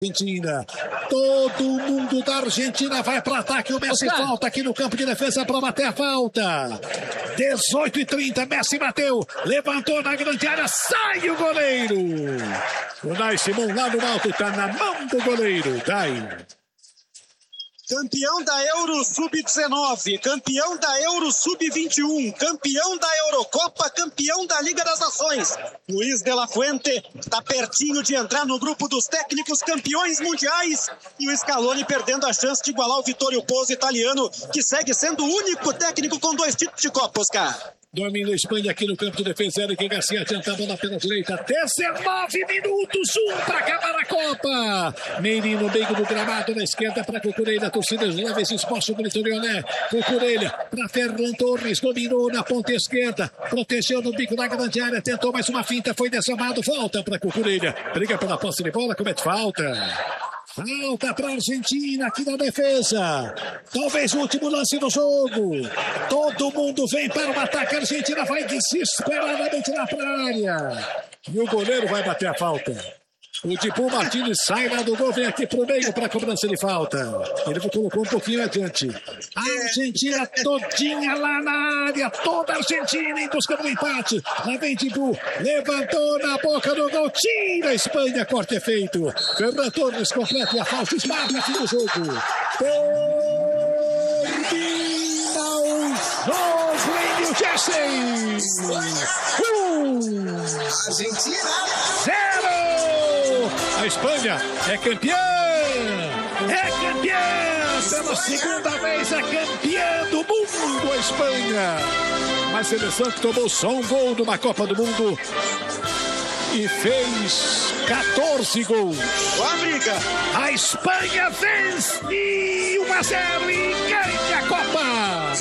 Argentina. Todo mundo da Argentina vai para ataque. O Messi falta aqui no campo de defesa para bater a falta. 18:30, Messi bateu, levantou na grande área, sai o goleiro. O Nai Simon lá no alto, está na mão do goleiro. Dai. Campeão da Euro Sub-19, campeão da Euro Sub-21, campeão da Eurocopa, campeão da Liga das Nações. Luiz de la Fuente está pertinho de entrar no grupo dos técnicos campeões mundiais. E o Scaloni perdendo a chance de igualar o Vittorio Pozzo italiano, que segue sendo o único técnico com 2 títulos de Copa, Oscar. Domina a Espanha aqui no campo de defesa. Eric Garcia tenta a bola pela direita. 19 minutos, 1 para acabar a Copa. Meiri no meio do gramado, na esquerda para Cucurella. A torcida leva esse espaço para o Torioné. Cucurella para Ferran Torres. Dominou na ponta esquerda. Protegeu no bico da grande área. Tentou mais uma finta. Foi desarmado. Volta para Cucurella. Briga pela posse de bola. Comete falta. Falta para a Argentina aqui na defesa. Talvez o último lance do jogo. Todo mundo vem para o ataque. A Argentina vai desesperadamente na área. E o goleiro vai bater a falta. O Dibu Martínez sai lá do gol, vem aqui pro meio para a cobrança de falta. Ele colocou um pouquinho adiante. A Argentina todinha lá na área. Toda a Argentina em busca do empate. Lá vem Dibu. Levantou na boca do gol. Tira a Espanha. Corte é feito. Ferran Torres completa e a falta. Esmaga fim do jogo. Termina o jogo em New Jersey. Argentina 0. A Espanha é campeã! É campeã! Pela segunda vez é campeã do mundo, a Espanha! Uma seleção que tomou só um gol numa Copa do Mundo e fez 14 gols. Boa briga! A Espanha vence 1-0 e ganha a Copa!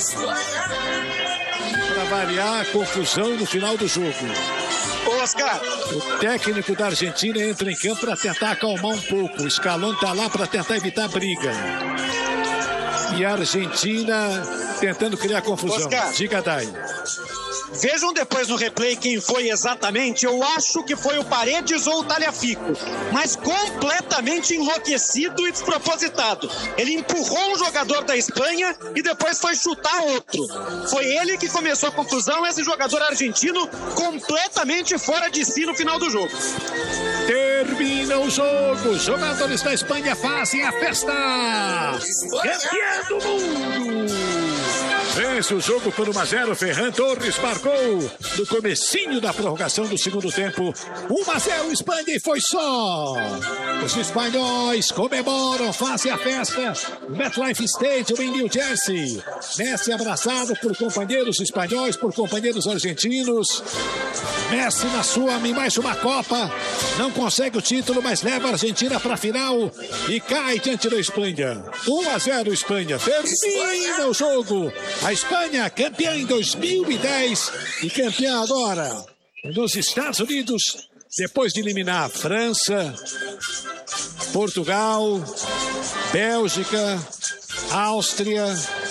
Para variar a confusão no final do jogo. Oscar. O técnico da Argentina entra em campo para tentar acalmar um pouco. O Scaloni está lá para tentar evitar briga. E a Argentina tentando criar confusão. Oscar. Diga, Dai. Vejam depois no replay quem foi exatamente. Eu acho que foi o Paredes ou o Tagliafico, mas completamente enlouquecido e despropositado. Ele empurrou um jogador da Espanha e depois foi chutar outro. Foi ele que começou a confusão, esse jogador argentino completamente fora de si no final do jogo. Termina o jogo. Os jogadores da Espanha fazem a festa. Campeão do mundo. Vence o jogo por 1-0. Ferran Torres marcou no comecinho da prorrogação do segundo tempo. 1-0 Espanha e foi só. Os espanhóis comemoram, fazem a festa. MetLife Stadium em New Jersey. Messi abraçado por companheiros espanhóis, por companheiros argentinos. Messi na sua em mais uma Copa. Não consegue o título, mas leva a Argentina para a final e cai diante da Espanha. 1-0 Espanha. Termina o jogo. A Espanha campeã em 2010 e campeã agora nos Estados Unidos, depois de eliminar a França, Portugal, Bélgica, Áustria.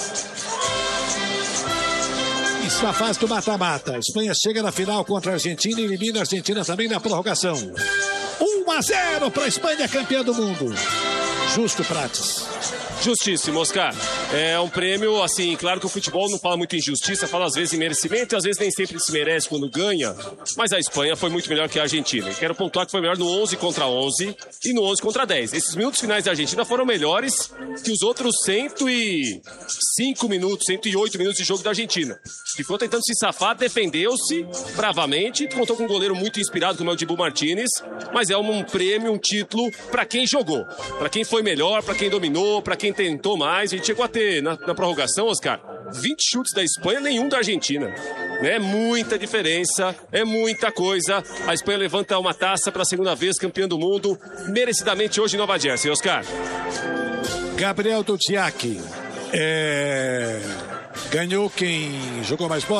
Isso na fase do mata-mata. A Espanha chega na final contra a Argentina e elimina a Argentina também na prorrogação. 1-0 para a Espanha, campeã do mundo. Justo, Prates. Justíssimo, Oscar. É um prêmio, assim, claro que o futebol não fala muito em justiça, fala às vezes em merecimento e às vezes nem sempre se merece quando ganha, mas a Espanha foi muito melhor que a Argentina. Quero pontuar que foi melhor no 11 contra 11 e no 11 contra 10. Esses minutos finais da Argentina foram melhores que os outros 105 minutos, 108 minutos de jogo da Argentina. Ficou tentando se safar, defendeu-se bravamente, contou com um goleiro muito inspirado como é o Dibu Martínez, mas é um prêmio, um título para quem jogou, para quem foi melhor, para quem dominou, para quem tentou mais. A gente chegou a ter na prorrogação, Oscar, 20 chutes da Espanha, nenhum da Argentina. É muita diferença, é muita coisa. A Espanha levanta uma taça para a segunda vez, campeã do mundo, merecidamente hoje em Nova Jersey, Oscar. Gabriel Dudziak. Ganhou quem jogou mais bola?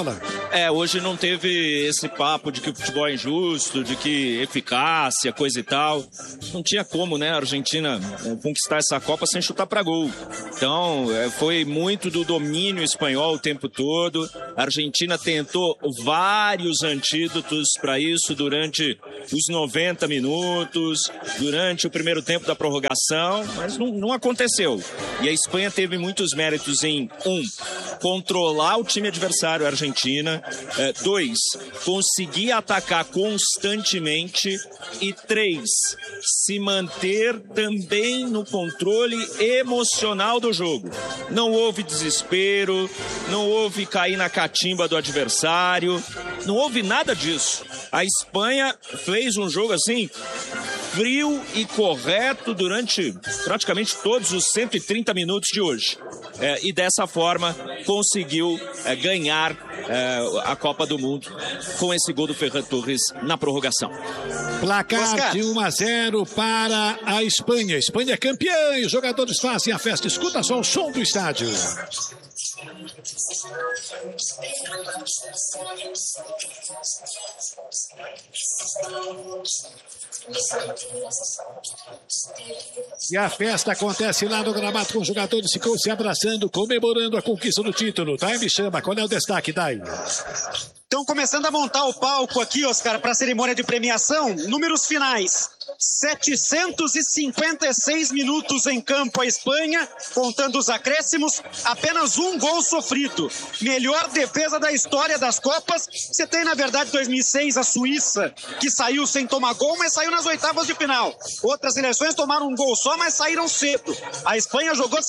Hoje não teve esse papo de que o futebol é injusto, de que eficácia, coisa e tal. Não tinha como, né, a Argentina conquistar essa Copa sem chutar para gol. Então, foi muito do domínio espanhol o tempo todo. A Argentina tentou vários antídotos para isso durante os 90 minutos, durante o primeiro tempo da prorrogação, mas não aconteceu. E a Espanha teve muitos méritos em, controlar o time adversário, a Argentina. 2, conseguir atacar constantemente. E 3, se manter também no controle emocional do jogo. Não houve desespero, não houve cair na catimba do adversário, não houve nada disso. A Espanha fez um jogo assim, frio e correto durante praticamente todos os 130 minutos de hoje. E dessa forma conseguiu ganhar a Copa do Mundo com esse gol do Ferran Torres na prorrogação. Placar de 1-0 para a Espanha. Espanha é campeã e os jogadores fazem a festa. Escuta só o som do estádio. E a festa acontece lá no gramado com os jogadores ficam se abraçando, comemorando a conquista do título. Dai, me chama, qual é o destaque, Dai? Estão começando a montar o palco aqui, Oscar, para a cerimônia de premiação. Números finais: 756 minutos em campo a Espanha, contando os acréscimos, apenas um gol sofrido. Melhor defesa da história das Copas. Você tem, na verdade, 2006, a Suíça, que saiu sem tomar gol, mas saiu nas oitavas de final. Outras seleções tomaram um gol só, mas saíram cedo. A Espanha jogou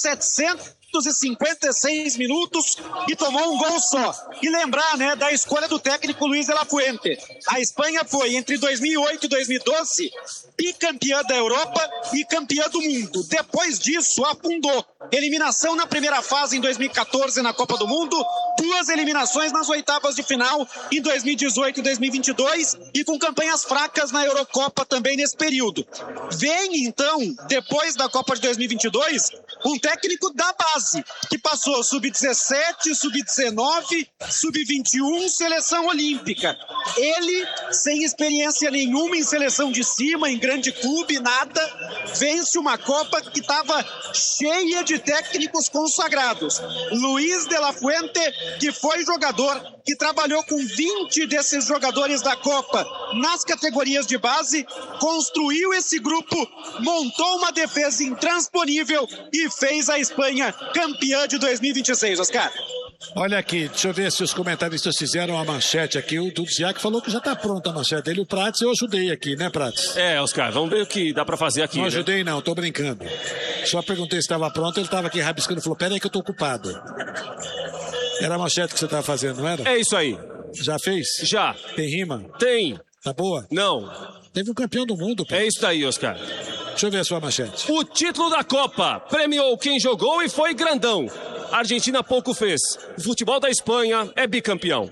756 minutos e tomou um gol só. E lembrar, né, da escolha do técnico Luis de la Fuente. A Espanha foi, entre 2008 e 2012, bicampeã da Europa e campeã do mundo. Depois disso, afundou. Eliminação na primeira fase em 2014 na Copa do Mundo, 2 eliminações nas oitavas de final em 2018 e 2022 e com campanhas fracas na Eurocopa também nesse período. Vem, então, depois da Copa de 2022, um técnico da base, que passou sub-17, sub-19, sub-21, seleção olímpica. Ele, sem experiência nenhuma em seleção de cima, em grande clube, nada, vence uma Copa que estava cheia de técnicos consagrados. Luis de la Fuente, que foi jogador, que trabalhou com 20 desses jogadores da Copa nas categorias de base, construiu esse grupo, montou uma defesa intransponível e fez a Espanha campeã de 2026, Oscar. Olha aqui, deixa eu ver se os comentaristas fizeram a manchete aqui. O Dudziak falou que já está pronta a manchete dele. O Prates eu ajudei aqui, né, Prates? Oscar, vamos ver o que dá para fazer aqui. Não né? ajudei não, tô brincando. Só perguntei se estava pronto, ele estava aqui rabiscando e falou, pera aí que eu tô ocupado. Era a manchete que você estava fazendo, não era? É isso aí. Já fez? Já. Tem rima? Tem. Tá boa? Não. Teve um campeão do mundo, pô. É isso aí, Oscar. Deixa eu ver a sua manchete. O título da Copa premiou quem jogou e foi grandão. A Argentina pouco fez. O futebol da Espanha é bicampeão.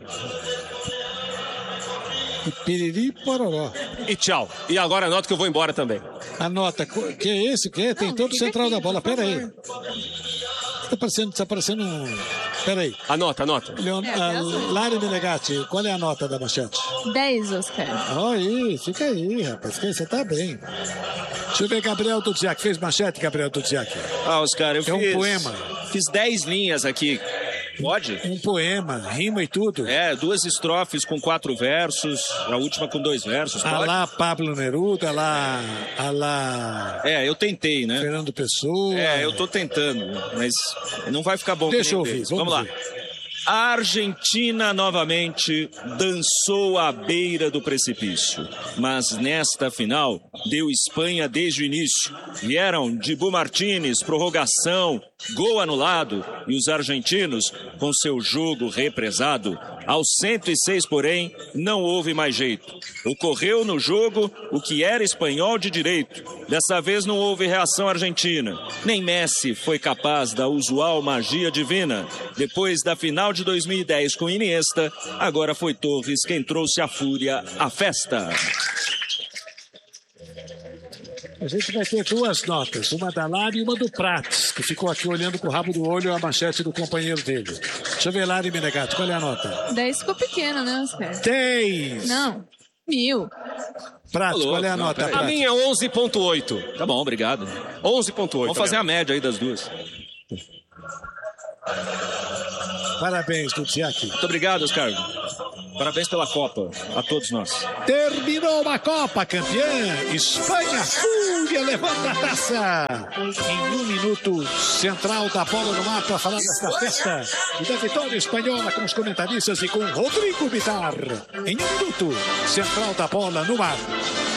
E piriri pororó. E tchau. E agora anota que eu vou embora também. Anota. Que é esse? Que é? Tem todo o central da bola. Pera aí. Tá parecendo um... Pera aí. Anota. Lari Menegatti, qual é a nota da manchete? 10, Oscar. Aí, fica aí, rapaz. Você tá bem. Deixa eu ver, Gabriel Dudziak. Fez manchete, Gabriel Dudziak? Oscar, eu fiz... um poema. Fiz 10 linhas aqui. Pode? Um poema, rima e tudo. 2 estrofes com 4 versos, a última com 2 versos. Pode? Alá Pablo Neruda, alá... eu tentei, né? Fernando Pessoa. Eu tô tentando, mas não vai ficar bom. Deixa eu ouvir, vamos lá. ver. A Argentina novamente dançou à beira do precipício, mas nesta final deu Espanha desde o início. Vieram Dibu Martínez, prorrogação, gol anulado e os argentinos com seu jogo represado. Aos 106, porém, não houve mais jeito. Ocorreu no jogo o que era espanhol de direito. Dessa vez não houve reação argentina. Nem Messi foi capaz da usual magia divina. Depois da final de 2010 com Iniesta, agora foi Torres quem trouxe a fúria à festa. A gente vai ter 2 notas, uma da Lari e uma do Prates, que ficou aqui olhando com o rabo do olho a manchete do companheiro dele. Deixa eu ver, Lari Menegato, qual é a nota? 10 ficou pequeno, né, Oscar? 10! Não, 1000. Prates, qual é a nota? A minha é 11,8. Tá bom, obrigado. 11,8. Vamos fazer a média aí das duas. Parabéns, Dudziak. Muito obrigado, Oscar. Parabéns pela Copa, a todos nós. Terminou uma Copa, campeã. Espanha, Fúria, levanta a taça. Em 1 minuto, central da bola no mar para falar desta festa e da vitória espanhola com os comentaristas e com Rodrigo Bitar. Em 1 minuto, central da bola no mar.